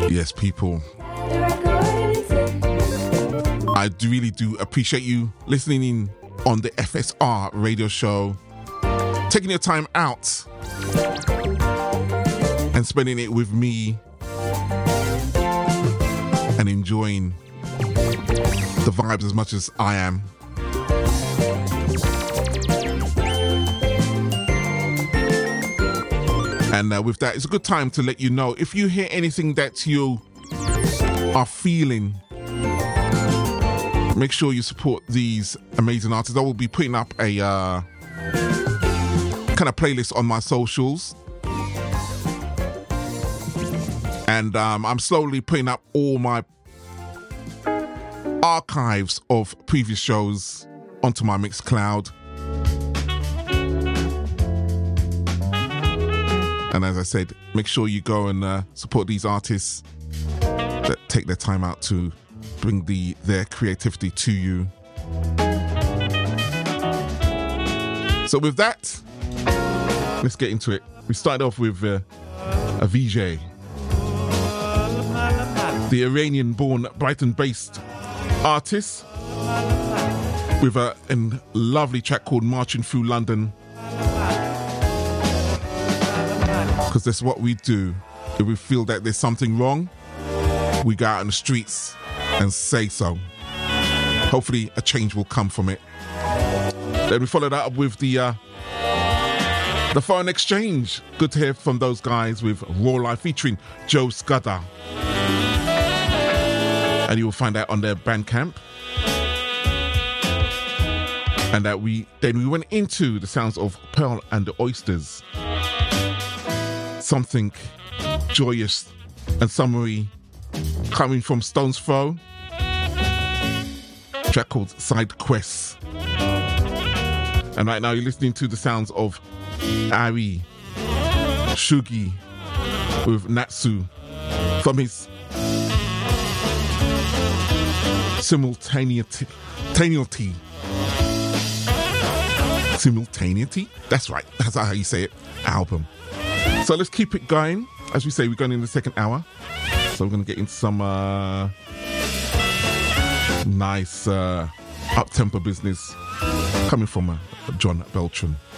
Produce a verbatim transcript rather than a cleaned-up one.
Yes, people. I do really do appreciate you listening in on the F S R radio show, taking your time out and spending it with me and enjoying the vibes as much as I am. And uh, with that, it's a good time to let you know if you hear anything that you are feeling, make sure you support these amazing artists. I will be putting up a uh, kind of playlist on my socials. And um, I'm slowly putting up all my archives of previous shows onto my Mixcloud. And as I said, make sure you go and uh, support these artists that take their time out to bring the their creativity to you. So with that, let's get into it. We started off with uh, a V J, the Iranian-born, Brighton-based artist, with a, a lovely track called Marching Through London. Because that's what we do. If we feel that there's something wrong, we go out in the streets and say so. Hopefully a change will come from it. Then we follow that up with the uh, the Foreign Exchange. Good to hear from those guys with Raw Life featuring Joe Scudder. And you will find that on their Bandcamp. And that we then we went into the sounds of Pearl and the Oysters. Something joyous and summery coming from Stones Throw. A track called Side Quests. And right now you're listening to the sounds of Ari Shugi with Natsu from his Simultaneity. Simultaneity? That's right. That's how you say it. Album. So let's keep it going. As we say, we're going in the second hour. So we're going to get into some uh, nice uh, up-tempo business coming from uh, John Beltran.